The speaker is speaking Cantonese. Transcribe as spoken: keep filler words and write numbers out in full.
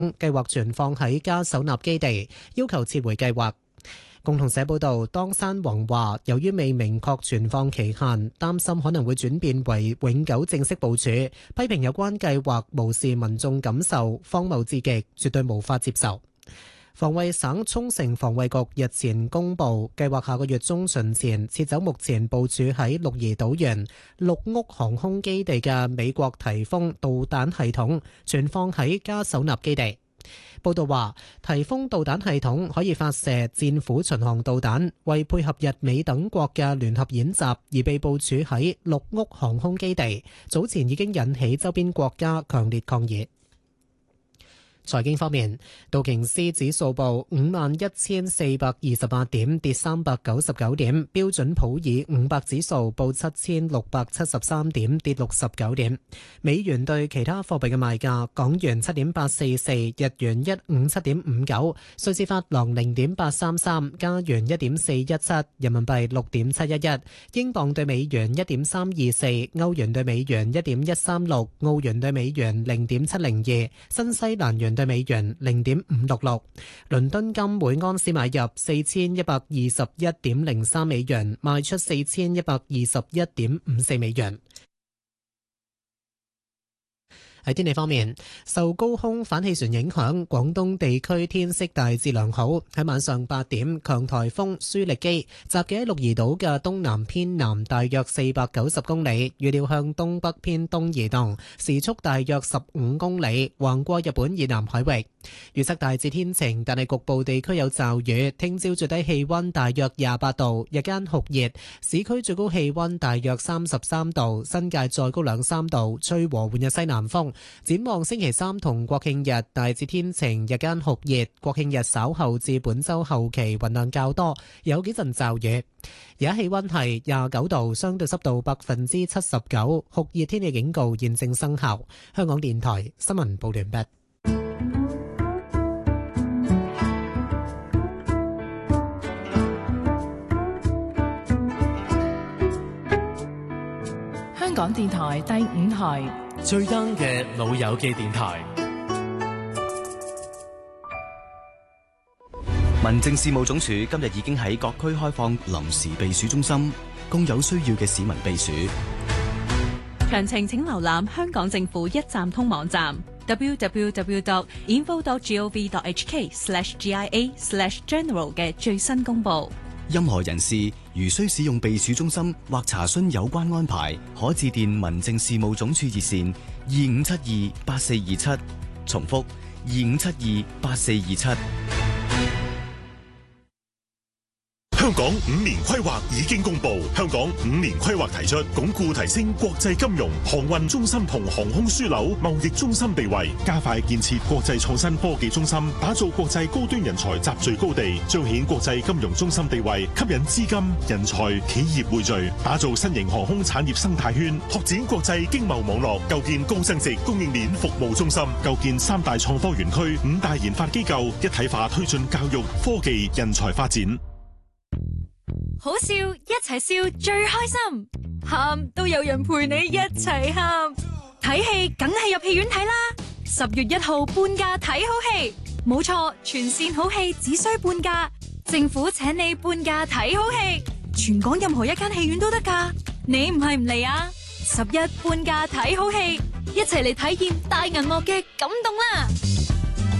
計劃存放喺加手納基地，要求撤回計劃。共同社報導，當山王話，由於未明確存放期限，擔心可能會轉變為永久正式部署，批評有關計劃無視民眾感受，荒謬至極，絕對無法接受。防衛省沖繩防衛局日前公佈，計劃下個月中旬前撤走目前部署喺鹿兒島縣鹿屋航空基地嘅美國颱風導彈系統，存放喺加手納基地。報道話，颱風導彈系統可以發射戰斧巡航導彈，為配合日美等國嘅聯合演習而被部署喺鹿屋航空基地。早前已經引起周邊國家強烈抗議。財經方面，道瓊斯指數報五萬一千四百二十八點，跌三百九十九點；標準普爾五百指數報七千六百七十三點，跌六十九點。美元對其他貨幣嘅賣價：港元七點八四四，日元一五七點五九，瑞士法郎零點八三三，加元一點四一七，人民幣六點七一一，英鎊對美元一點三二四，歐元對美元一點一三六，澳元對美元零點七零二，新西蘭元對美元零點五六六。倫敦金每安士買入四千一百二十一點零三美元，賣出四千一百二十一點五四美元。喺天氣方面，受高空反氣旋影響，廣東地區天色大致良好。喺晚上八點，強颱風舒力基集結喺鹿兒島嘅東南偏南大約四百九十公里，預料向東北偏東移動，時速大約十五公里，橫過日本以南海域。預測大致天晴，但係局部地區有驟雨。聽朝最低氣溫大約廿八度，日間酷熱，市區最高氣溫大約三十三度，新界再高兩三度，吹和緩嘅西南風。展望星期三同國慶日大致天晴，日間酷熱。國慶日稍後至本週後期雲量較多，有幾陣驟雨。而家氣溫係廿九度，相對濕度百分之七十九，酷熱天氣警告現正生效。香港電台新聞報完畢。 香港電台第五台最 young 嘅老友記電台。 民政事務總署今日已經喺各區開放臨時避暑中心，供有需要嘅市民避暑。 詳情請瀏覽香港政府一站通網站 double-u double-u double-u dot info dot gov dot h k slash g i a slash general 嘅最新公佈。 任何人士如需使用避暑中心或查詢有關安排，可致電民政事務總署熱線二五七二八四二七，重複二五七二八四二七。 香港五年規劃已經公布，香港五年規劃提出鞏固提升國際金融、航運中心同航空樞紐貿易中心地位，加快建設國際創新科技中心，打造國際高端人才集聚高地，彰顯國際金融中心地位，吸引資金、人才、企業匯聚，打造新型航空產業生態圈，拓展國際經貿網絡，構建高增值供應鏈服務中心，構建三大創科園區、五大研發機構，一體化推進教育、科技、人才發展。 好笑，一齊笑最開心，喊都有人陪你一齊喊。睇戲梗係入戲院睇啦！十月一號半價睇好戲，冇錯，全線好戲只需半價，政府請你半價睇好戲，全港任何一間戲院都得㗎。你唔係唔嚟啊？十一半價睇好戲，一齊嚟體驗大銀幕嘅感動啦！